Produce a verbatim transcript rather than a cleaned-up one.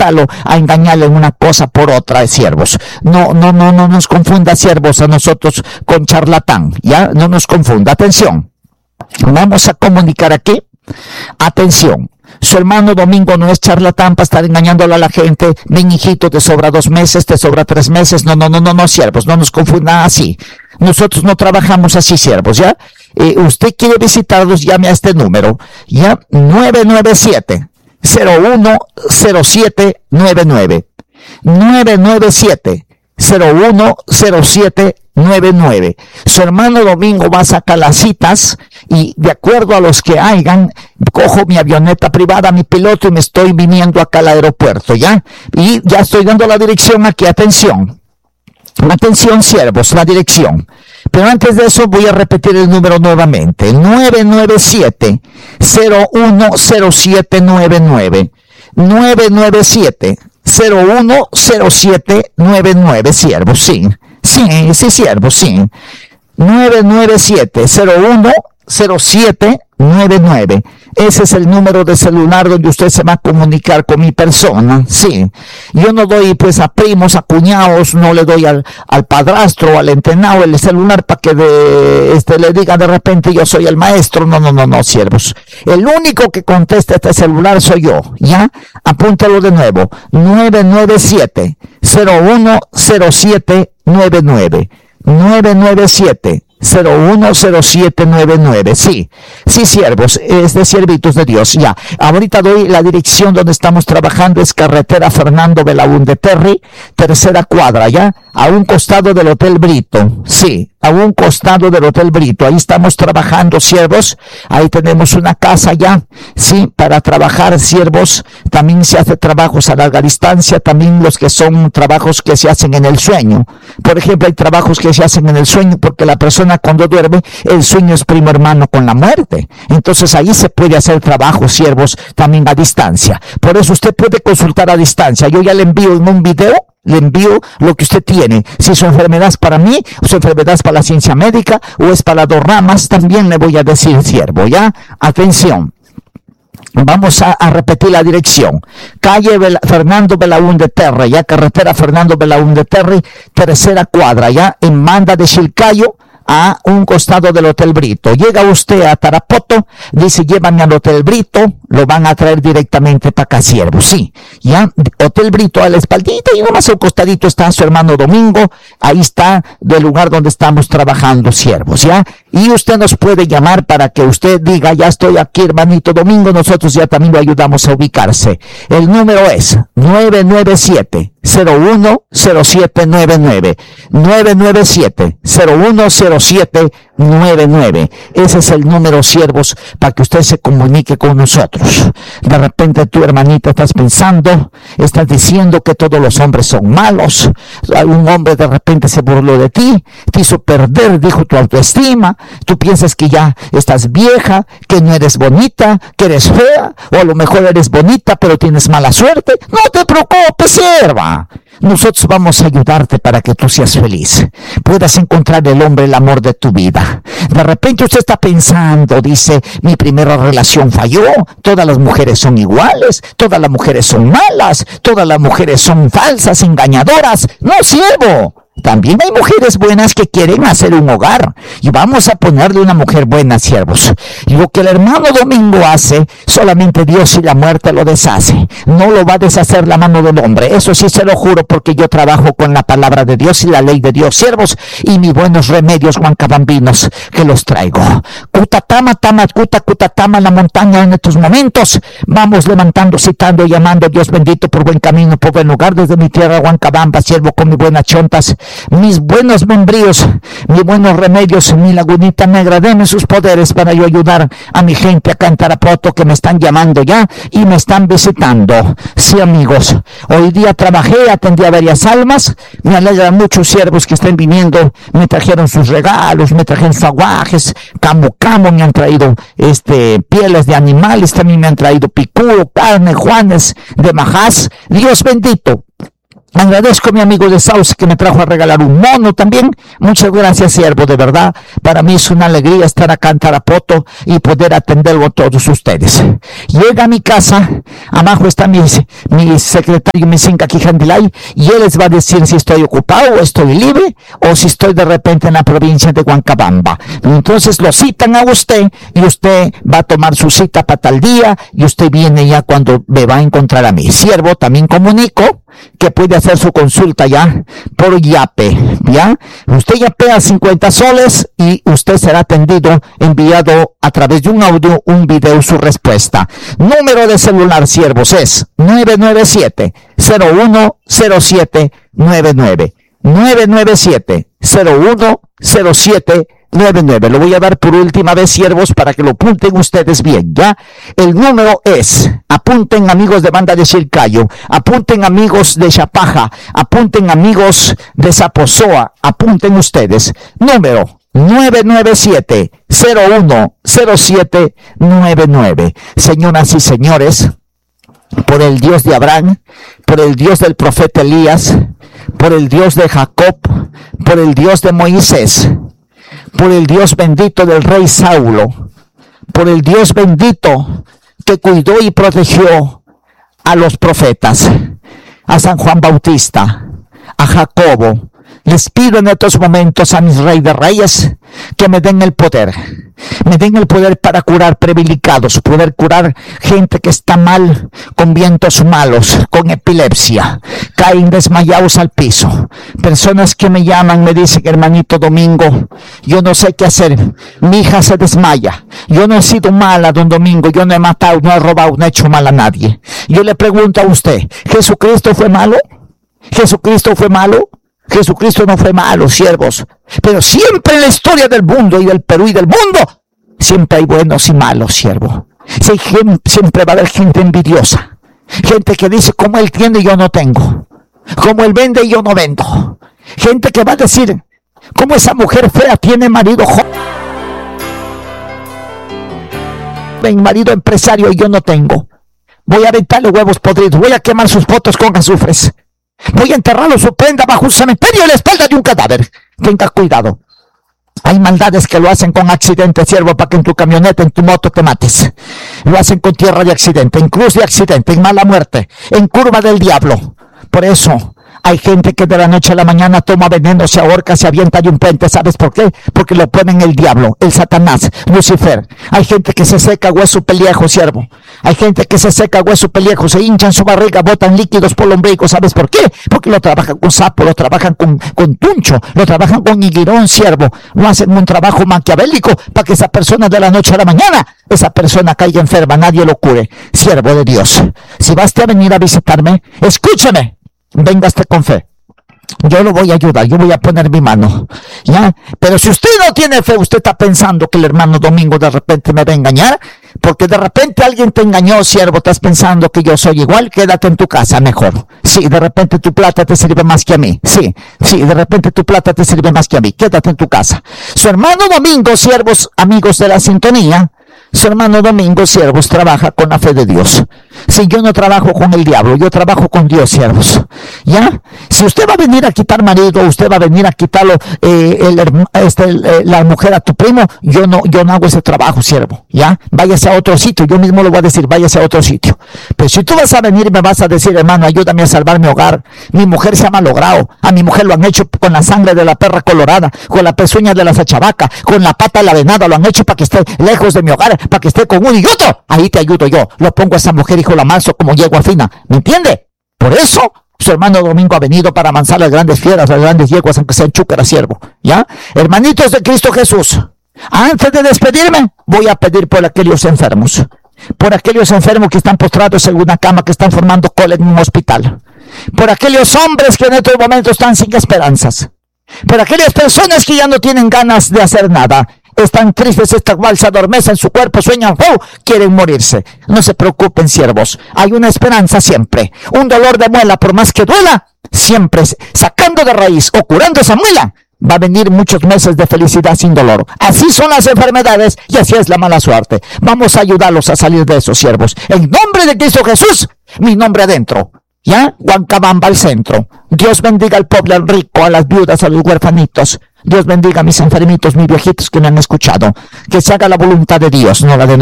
invitarlo a engañarle una cosa por otra, siervos. No, no, no, no nos confunda, siervos, a nosotros con charlatán, ¿ya? No nos confunda. Atención. Vamos a comunicar aquí. Atención. Su hermano Domingo no es charlatán para estar engañándole a la gente. Ven, hijito, te sobra dos meses, te sobra tres meses. No, no, no, no, no, siervos, no nos confundan así. Nosotros no trabajamos así, siervos, ¿ya? Eh, usted quiere visitarlos, llame a este número, ¿ya? nueve nueve siete, cero uno cero siete nueve nueve. nueve nueve siete, cero uno cero siete nueve nueve. Su hermano Domingo va a sacar las citas y de acuerdo a los que hayan, cojo mi avioneta privada, mi piloto y me estoy viniendo acá al aeropuerto, ¿ya? Y ya estoy dando la dirección aquí, atención. Atención, siervos, la dirección. Pero antes de eso voy a repetir el número nuevamente. nueve nueve siete, cero uno cero siete nueve nueve. nueve nueve siete, cero uno cero siete nueve nueve, siervos, sí. Sí, sí, siervos, sí. nueve nueve siete, cero uno cero siete nueve nueve. Ese es el número de celular donde usted se va a comunicar con mi persona. Sí. Yo no doy pues a primos, a cuñados, no le doy al, al padrastro o al entrenado el celular para que de, este, le diga de repente yo soy el maestro. No, no, no, no, siervos. El único que contesta este celular soy yo. ¿Ya? Apúntalo de nuevo. nueve nueve siete, cero uno cero siete nueve nueve. nueve nueve siete, cero uno cero siete nueve nueve. Sí, sí, siervos, es de siervitos de Dios. Ya, ahorita doy la dirección donde estamos trabajando, es carretera Fernando Belaúnde Terry, tercera cuadra, ya, a un costado del Hotel Brito. Sí, a un costado del Hotel Brito. Ahí estamos trabajando, siervos. Ahí tenemos una casa ya, sí, para trabajar, siervos. También se hace trabajos a larga distancia, también los que son trabajos que se hacen en el sueño. Por ejemplo, hay trabajos que se hacen en el sueño porque la persona cuando duerme, el sueño es primo hermano con la muerte. Entonces ahí se puede hacer trabajo, siervos, también a distancia. Por eso usted puede consultar a distancia. Yo ya le envío en un video, le envío lo que usted tiene. Si su enfermedad es para mí, o su enfermedad es para la ciencia médica, o es para dos ramas, también le voy a decir, siervo, ¿ya? Atención. Vamos a, a repetir la dirección. Calle Bela, Fernando Belaúnde Terry, ya, carretera Fernando Belaúnde Terry, tercera cuadra, ya, en Manda de Chilcayo, a un costado del Hotel Brito. Llega usted a Tarapoto, dice llévame al Hotel Brito, lo van a traer directamente para acá, siervo. Sí, ya, Hotel Brito a la espaldita y nomás a un costadito está su hermano Domingo, ahí está del lugar donde estamos trabajando, siervos, ya. Y usted nos puede llamar para que usted diga, ya estoy aquí, hermanito Domingo, nosotros ya también lo ayudamos a ubicarse. El número es nueve nueve siete, cero uno cero siete nueve nueve. nueve nueve siete, cero uno cero siete nueve nueve. Ese es el número, siervos, para que usted se comunique con nosotros. De repente tu hermanita estás pensando, estás diciendo que todos los hombres son malos. Un hombre de repente se burló de ti, te hizo perder, dijo, tu autoestima. Tú piensas que ya estás vieja, que no eres bonita, que eres fea, o a lo mejor eres bonita pero tienes mala suerte. No te preocupes, sierva. Nosotros vamos a ayudarte para que tú seas feliz, puedas encontrar el hombre, el amor de tu vida. De repente usted está pensando, dice, mi primera relación falló, todas las mujeres son iguales, todas las mujeres son malas, todas las mujeres son falsas, engañadoras. No, siervo. También hay mujeres buenas que quieren hacer un hogar y vamos a ponerle una mujer buena, siervos. Y lo que el hermano Domingo hace, solamente Dios y la muerte lo deshace. No lo va a deshacer la mano del hombre. Eso sí se lo juro porque yo trabajo con la palabra de Dios y la ley de Dios, siervos, y mis buenos remedios huancabambinos que los traigo. Cutatama, tama, cuta, cutatama, la montaña en estos momentos. Vamos levantando, citando, llamando, Dios bendito, por buen camino, por buen lugar, desde mi tierra, Huancabamba, siervo, con mis buenas chontas, mis buenos membríos, mis buenos remedios, mi lagunita negra, denme sus poderes para yo ayudar a mi gente acá en Tarapoto que me están llamando ya y me están visitando. Sí, amigos, hoy día trabajé, atendí a varias almas, me alegra mucho, siervos que estén viniendo, me trajeron sus regalos, me trajeron sus aguajes, camo camo, me han traído este pieles de animales, también me han traído picudo, carne, juanes de majás. Dios bendito. Agradezco a mi amigo de Sauce que me trajo a regalar un mono también. Muchas gracias, siervo, de verdad. Para mí es una alegría estar acá en Tarapoto y poder atenderlo a todos ustedes. Llega a mi casa, abajo está mi, mi secretario Misinca Quijandilay, y él les va a decir si estoy ocupado o estoy libre, o si estoy de repente en la provincia de Huancabamba. Entonces lo citan a usted, y usted va a tomar su cita para tal día, y usted viene ya cuando me va a encontrar a mí. Siervo, también comunico que puede hacer su consulta ya por Yape, ¿ya? Usted yapea cincuenta soles y usted será atendido, enviado a través de un audio, un video, su respuesta. Número de celular, siervos, es nueve nueve siete, cero uno cero siete nueve nueve. nueve nueve siete, cero uno cero siete nueve nueve. Lo voy a dar por última vez, siervos, para que lo apunten ustedes bien, ¿ya? El número es, apunten amigos de Banda de Chilcayo, apunten amigos de Chapaja, apunten amigos de Zapozoa, apunten ustedes. Número nueve nueve siete, cero uno cero siete nueve nueve. Señoras y señores, por el Dios de Abraham, por el Dios del profeta Elías, por el Dios de Jacob, por el Dios de Moisés, por el Dios bendito del rey Saulo, por el Dios bendito que cuidó y protegió a los profetas, a San Juan Bautista, a Jacobo, les pido en estos momentos a mis rey de reyes que me den el poder, me den el poder para curar privilegiados, poder curar gente que está mal, con vientos malos, con epilepsia, caen desmayados al piso, personas que me llaman, me dicen, hermanito Domingo, yo no sé qué hacer, mi hija se desmaya, yo no he sido mala, don Domingo, yo no he matado, no he robado, no he hecho mal a nadie. Yo le pregunto a usted, ¿Jesucristo fue malo? ¿Jesucristo fue malo? Jesucristo no fue malo, siervos, pero siempre en la historia del mundo y del Perú y del mundo, siempre hay buenos y malos, siervo. Siempre va a haber gente envidiosa, gente que dice, como él tiene yo no tengo, como él vende yo no vendo, gente que va a decir, como esa mujer fea tiene marido joven, marido empresario y yo no tengo. Voy a aventarle huevos podridos, voy a quemar sus fotos con azufres, voy a enterrarlo su prenda bajo un cementerio en la espalda de un cadáver. Tenga cuidado. Hay maldades que lo hacen con accidente, siervo, para que en tu camioneta, en tu moto te mates. Lo hacen con tierra de accidente, en cruz de accidente, en mala muerte, en curva del diablo. Por eso hay gente que de la noche a la mañana toma veneno, se ahorca, se avienta de un puente. ¿Sabes por qué? Porque lo ponen el diablo, el Satanás, Lucifer. Hay gente que se seca hueso pellejo, siervo. Hay gente que se seca hueso pellejo, se hinchan su barriga, botan líquidos por el ombligo. ¿Sabes por qué? Porque lo trabajan con sapo, lo trabajan con, con tuncho, lo trabajan con higuirón, siervo. Lo hacen un trabajo maquiavélico para que esa persona de la noche a la mañana, esa persona caiga enferma, nadie lo cure. Siervo de Dios, si vas a venir a visitarme, escúchame. Véngase con fe. Yo lo voy a ayudar, yo voy a poner mi mano, ¿ya? Pero si usted no tiene fe, usted está pensando que el hermano Domingo de repente me va a engañar, porque de repente alguien te engañó, siervo, estás pensando que yo soy igual, quédate en tu casa mejor. Sí, de repente tu plata te sirve más que a mí. Sí, sí, de repente tu plata te sirve más que a mí. Quédate en tu casa. Su hermano Domingo, siervos, amigos de la sintonía, su hermano Domingo, siervos, trabaja con la fe de Dios. Si yo no trabajo con el diablo, yo trabajo con Dios, siervos. ¿Ya? Si usted va a venir a quitar marido, usted va a venir a quitarlo eh, el, este, el, eh, la mujer a tu primo, yo no, yo no hago ese trabajo, siervo. ¿Ya? Váyase a otro sitio, yo mismo lo voy a decir, váyase a otro sitio. Pero si tú vas a venir y me vas a decir, hermano, ayúdame a salvar mi hogar, mi mujer se ha malogrado, a mi mujer lo han hecho con la sangre de la perra colorada, con la pezuña de la sachabaca, con la pata de la venada, lo han hecho para que esté lejos de mi hogar, para que esté con uno y otro. Ahí te ayudo yo, lo pongo a esa mujer, hijo la manso, como yegua fina, ¿me entiende? Por eso su hermano Domingo ha venido para amansar las grandes fieras, las grandes yeguas, aunque sean chúcaras, siervo, ¿ya? Hermanitos de Cristo Jesús, antes de despedirme, voy a pedir por aquellos enfermos, por aquellos enfermos que están postrados en una cama, que están formando cola en un hospital, por aquellos hombres que en estos momentos están sin esperanzas, por aquellas personas que ya no tienen ganas de hacer nada, están tristes, están mal, se adormecen su cuerpo, sueñan, ¡oh!, quieren morirse. No se preocupen, siervos, hay una esperanza siempre. Un dolor de muela, por más que duela, siempre sacando de raíz o curando esa muela, va a venir muchos meses de felicidad sin dolor. Así son las enfermedades y así es la mala suerte. Vamos a ayudarlos a salir de esos, siervos. En nombre de Cristo Jesús, mi nombre adentro. ¿Ya? Huancabamba al centro. Dios bendiga al pobre, al rico, a las viudas, a los huerfanitos. Dios bendiga a mis enfermitos, mis viejitos que me han escuchado. Que se haga la voluntad de Dios, no la de nosotros.